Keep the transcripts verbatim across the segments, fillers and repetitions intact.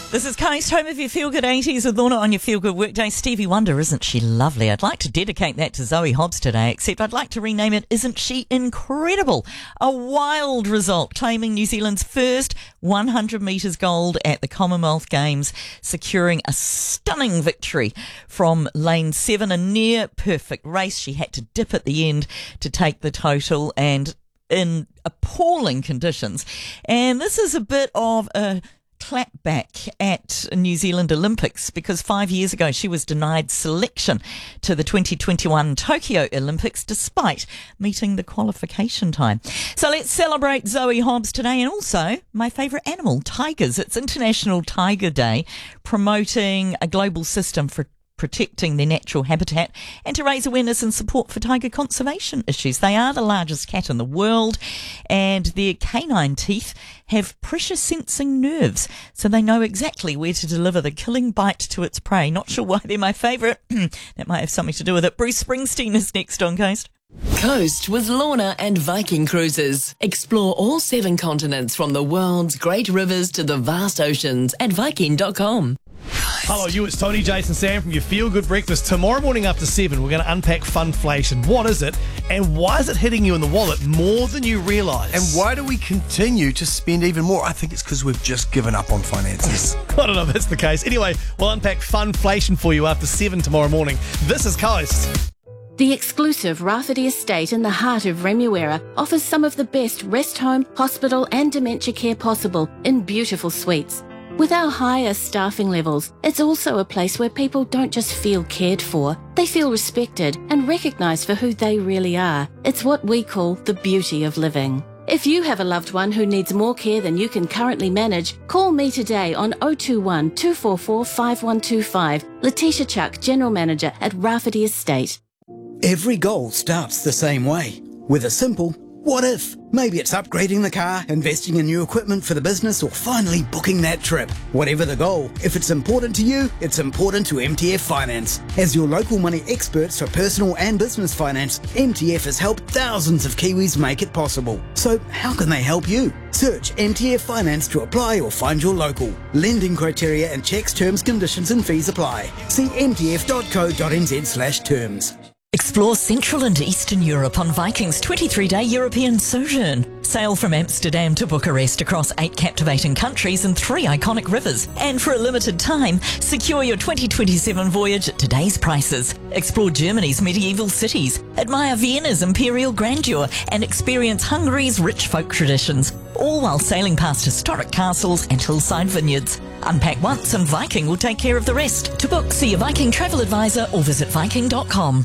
This is Coast, home of your Feel Good eighties with Lorna on your Feel Good Workday. Stevie Wonder, isn't she lovely? I'd like to dedicate that to Zoe Hobbs today, except I'd like to rename it Isn't She Incredible? A wild result, claiming New Zealand's first one hundred metres gold at the Commonwealth Games, securing a stunning victory from lane seven, a near perfect race. She had to dip at the end to take the total, and in appalling conditions. And this is a bit of a clapback at New Zealand Olympics, because five years ago she was denied selection to the twenty twenty-one Tokyo Olympics despite meeting the qualification time. So let's celebrate Zoe Hobbs today, and also my favourite animal, tigers. It's International Tiger Day, promoting a global system for protecting their natural habitat and to raise awareness and support for tiger conservation issues. They are the largest cat in the world, and their canine teeth have pressure sensing nerves, so they know exactly where to deliver the killing bite to its prey. Not sure why they're my favourite. That might have something to do with it. Bruce Springsteen is next on Coast. Coast with Lorna and Viking Cruises. Explore all seven continents, from the world's great rivers to the vast oceans, at Viking dot com. Hello, you. It's Tony, Jason, Sam from your Feel Good Breakfast. Tomorrow morning after seven, we're going to unpack funflation. What is it, and why is it hitting you in the wallet more than you realise? And why do we continue to spend even more? I think it's because we've just given up on finances. I don't know if that's the case. Anyway, we'll unpack funflation for you after seven tomorrow morning. This is Coast. The exclusive Rafferty Estate in the heart of Remuera offers some of the best rest home, hospital and dementia care possible in beautiful suites. With our higher staffing levels, it's also a place where people don't just feel cared for, they feel respected and recognised for who they really are. It's what we call the beauty of living. If you have a loved one who needs more care than you can currently manage, call me today on oh two one, two four four, five one two five. Letitia Chuck, General Manager at Rafferty Estate. Every goal starts the same way, with a simple what if? Maybe it's upgrading the car, investing in new equipment for the business, or finally booking that trip. Whatever the goal, if it's important to you, it's important to M T F Finance. As your local money experts for personal and business finance, M T F has helped thousands of Kiwis make it possible. So how can they help you? Search M T F Finance to apply or find your local. Lending criteria and checks, terms, conditions and fees apply. See m t f dot co dot n z slash terms. Explore Central and Eastern Europe on Viking's twenty-three day European sojourn. Sail from Amsterdam to Bucharest across eight captivating countries and three iconic rivers. And for a limited time, secure your twenty twenty-seven voyage at today's prices. Explore Germany's medieval cities, admire Vienna's imperial grandeur, and experience Hungary's rich folk traditions, all while sailing past historic castles and hillside vineyards. Unpack once and Viking will take care of the rest. To book, see a Viking travel advisor or visit viking dot com.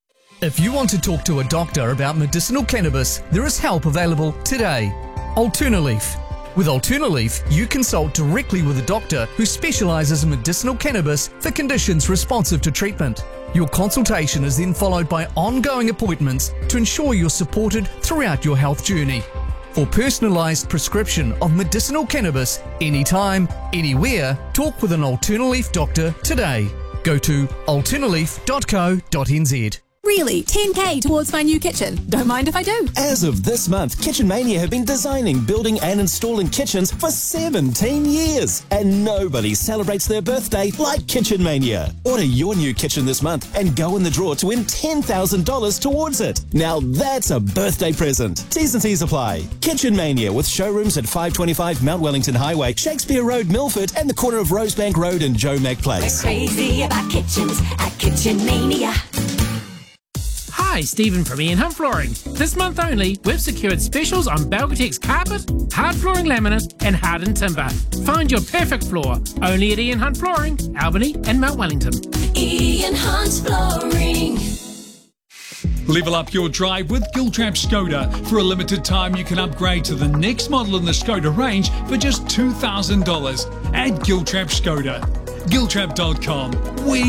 If you want to talk to a doctor about medicinal cannabis, there is help available today. Alternaleaf. With Alternaleaf, you consult directly with a doctor who specialises in medicinal cannabis for conditions responsive to treatment. Your consultation is then followed by ongoing appointments to ensure you're supported throughout your health journey. For personalised prescription of medicinal cannabis, anytime, anywhere, talk with an Alternaleaf doctor today. Go to alternaleaf dot co dot n z. Really, ten K towards my new kitchen. Don't mind if I do. As of this month, Kitchen Mania have been designing, building and installing kitchens for seventeen years. And nobody celebrates their birthday like Kitchen Mania. Order your new kitchen this month and go in the draw to win ten thousand dollars towards it. Now that's a birthday present. T's and C's apply. Kitchen Mania, with showrooms at five twenty-five Mount Wellington Highway, Shakespeare Road, Milford, and the corner of Rosebank Road and Joe Mac Place. We're crazy about kitchens at Kitchen Mania. Hi, Stephen from Ian Hunt Flooring. This month only, we've secured specials on Belgatex carpet, hard flooring laminate and hardened timber. Find your perfect floor only at Ian Hunt Flooring, Albany and Mount Wellington. Ian Hunt Flooring. Level up your drive with Giltrap Skoda. For a limited time, you can upgrade to the next model in the Skoda range for just two thousand dollars at Giltrap Skoda. Giltrap dot com. We